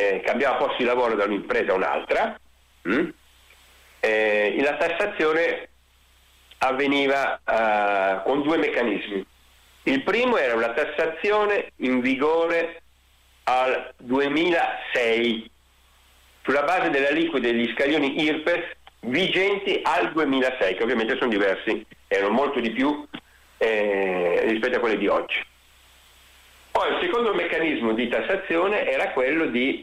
cambiava posto di lavoro da un'impresa a un'altra, la tassazione avveniva con due meccanismi. Il primo era una tassazione in vigore al 2006 sulla base delle aliquote degli scaglioni IRPEF vigenti al 2006, che ovviamente sono diversi, erano molto di più rispetto a quelli di oggi. Poi il secondo meccanismo di tassazione era quello di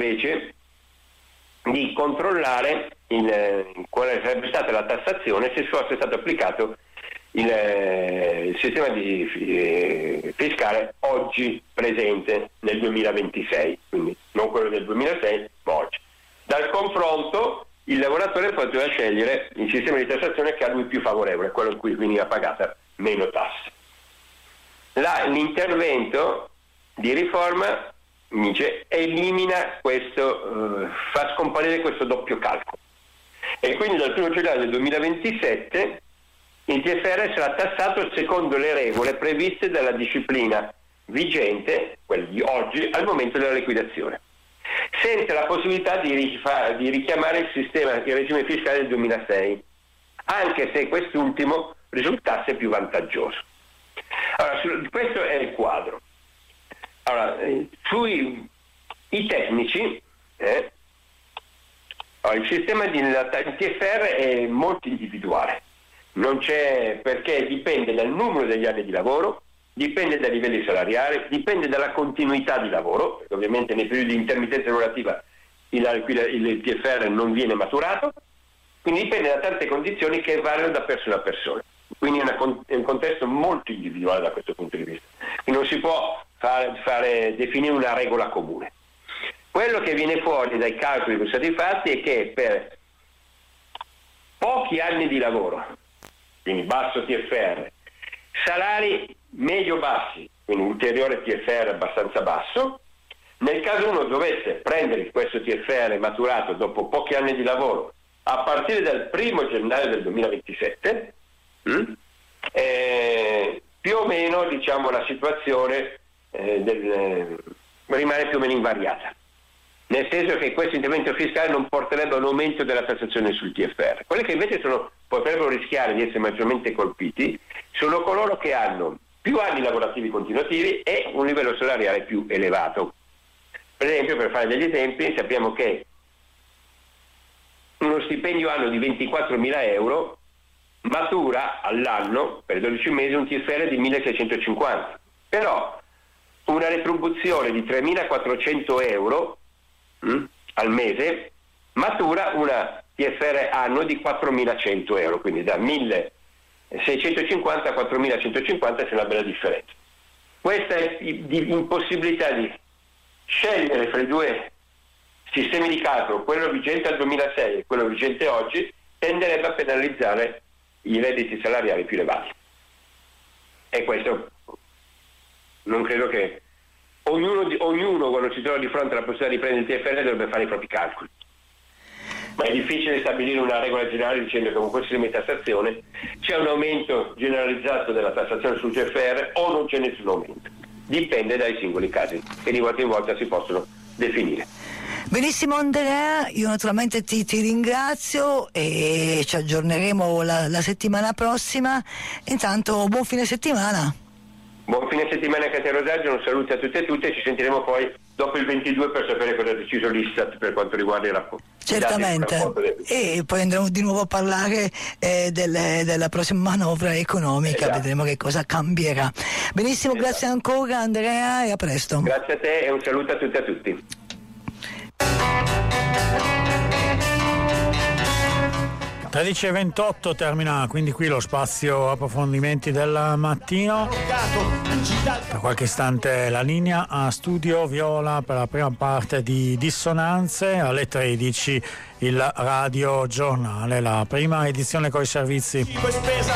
controllare quale sarebbe stata la tassazione se fosse stato applicato il sistema fiscale oggi presente nel 2026, quindi non quello del 2006 ma oggi. Dal confronto il lavoratore poteva scegliere il sistema di tassazione che a lui più favorevole, quello in cui veniva pagata meno tasse. L'intervento di riforma elimina questo, fa scomparire questo doppio calcolo, e quindi dal 1 gennaio del 2027 il TFR sarà tassato secondo le regole previste dalla disciplina vigente, quelle di oggi, al momento della liquidazione, senza la possibilità di richiamare il regime fiscale del 2006, anche se quest'ultimo risultasse più vantaggioso. Allora, questo è il quadro. Allora, sui i tecnici, il sistema di TFR è molto individuale, non c'è, perché dipende dal numero degli anni di lavoro, dipende dai livelli salariali, dipende dalla continuità di lavoro, perché ovviamente nei periodi di intermittenza lavorativa il TFR non viene maturato, quindi dipende da tante condizioni che variano da persona a persona. Quindi è un contesto molto individuale da questo punto di vista. Quindi non si può definire una regola comune. Quello che viene fuori dai calcoli che sono stati fatti è che per pochi anni di lavoro, quindi basso TFR, salari medio-bassi, quindi ulteriore TFR abbastanza basso, nel caso uno dovesse prendere questo TFR maturato dopo pochi anni di lavoro a partire dal 1 gennaio del 2027, più o meno la situazione rimane più o meno invariata, nel senso che questo intervento fiscale non porterebbe a un aumento della tassazione sul TFR. Quelli che invece potrebbero rischiare di essere maggiormente colpiti sono coloro che hanno più anni lavorativi continuativi e un livello salariale più elevato. Per esempio, per fare degli esempi, sappiamo che uno stipendio anno di 24.000 euro matura all'anno per 12 mesi un TFR di 1.650, però una retribuzione di 3.400 euro al mese matura una TFR annuo di 4.100 euro, quindi da 1.650 a 4.150 c'è una bella differenza. Questa impossibilità di scegliere fra i due sistemi di calcolo, quello vigente al 2006 e quello vigente oggi, tenderebbe a penalizzare i redditi salariali più elevati. E questo non credo che ognuno quando si trova di fronte alla possibilità di prendere il TFR dovrebbe fare i propri calcoli. Ma è difficile stabilire una regola generale dicendo che con questo sistema di tassazione c'è un aumento generalizzato della tassazione sul TFR o non c'è nessun aumento. Dipende dai singoli casi che di volta in volta si possono definire. Benissimo Andrea, io naturalmente ti ringrazio e ci aggiorneremo la settimana prossima. Intanto buon fine settimana. Buon fine settimana anche a te Rosaggio, un saluto a tutti e tutte, ci sentiremo poi dopo il 22 per sapere cosa ha deciso l'Istat per quanto riguarda i rapporti. Certamente, e poi andremo di nuovo a parlare della prossima manovra economica, esatto. Vedremo che cosa cambierà. Benissimo, esatto. Grazie ancora Andrea e a presto. Grazie a te e un saluto a tutti e a tutti. 13:28 termina quindi qui lo spazio approfondimenti del mattino. Per qualche istante la linea a Studio Viola per la prima parte di Dissonanze, alle 13 il Radio Giornale, la prima edizione coi servizi.